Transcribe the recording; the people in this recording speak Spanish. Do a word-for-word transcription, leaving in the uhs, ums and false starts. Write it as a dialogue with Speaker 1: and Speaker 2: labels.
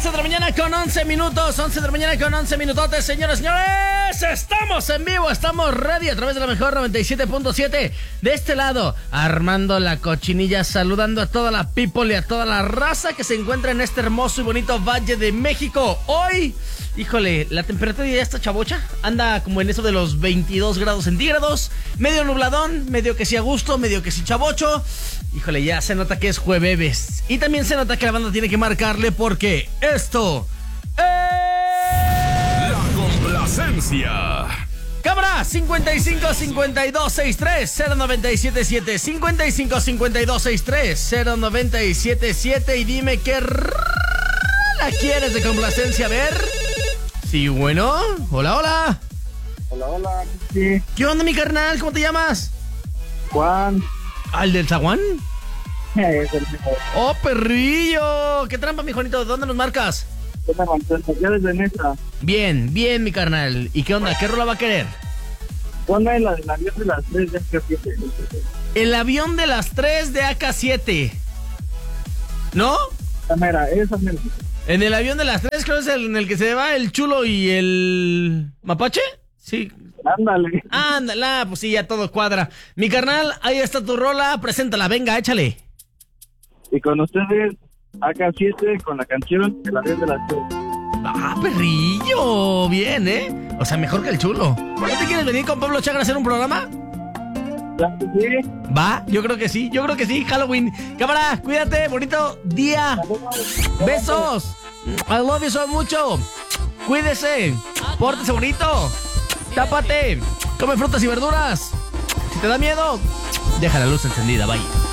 Speaker 1: once de la mañana con once minutos, once de la mañana con once minutotes, señoras y señores, estamos en vivo, estamos ready a través de la mejor noventa y siete punto siete. De este lado, armando la cochinilla, saludando a toda la people y a toda la raza que se encuentra en este hermoso y bonito Valle de México. Hoy, híjole, la temperatura ya está chavocha, anda como en eso de los veintidós grados centígrados, medio nubladón, medio que sí a gusto, medio que sí chavocho. Híjole, ya se nota que es jueves. Y también se nota que la banda tiene que marcarle porque esto es...
Speaker 2: La complacencia.
Speaker 1: Cámara, cincuenta y cinco cincuenta y dos sesenta y tres cero noventa y siete siete, cincuenta y cinco cincuenta y dos sesenta y tres cero noventa y siete siete y dime qué la quieres de complacencia. A ver. Sí, bueno. Hola, hola.
Speaker 3: Hola, hola. Sí.
Speaker 1: ¿Qué onda, mi carnal? ¿Cómo te llamas?
Speaker 3: Juan.
Speaker 1: ¿Al del zaguán?
Speaker 3: Es el mismo.
Speaker 1: ¡Oh, perrillo! ¿Qué trampa, mi Juanito? ¿De dónde nos marcas?
Speaker 3: ¿Qué me contesta? Ya desde Nesa.
Speaker 1: Bien, bien, mi carnal. ¿Y qué onda? ¿Qué rola va a querer?
Speaker 3: Ponme la del avión de las tres de A K siete.
Speaker 1: El avión de las tres de A K siete. ¿No?
Speaker 3: Cámara, esa mera.
Speaker 1: En el avión de las tres, creo es el en el que se va el chulo y el mapache. Sí.
Speaker 3: Ándale.
Speaker 1: Ándala, pues sí, ya todo cuadra. Mi carnal, ahí está tu rola, preséntala, venga, échale.
Speaker 3: Y con ustedes, A K siete con la canción El avión de las tres.
Speaker 1: Ah, perrillo, bien, ¿eh? O sea, mejor que el chulo. ¿No te quieres venir con Pablo Chagra a hacer un programa?
Speaker 3: Claro que sí.
Speaker 1: Va, yo creo que sí, yo creo que sí, Halloween. Cámara, cuídate, bonito día. Besos. I love you so mucho. Cuídese, pórtese bonito. Tápate, come frutas y verduras. Si te da miedo, deja la luz encendida, bye.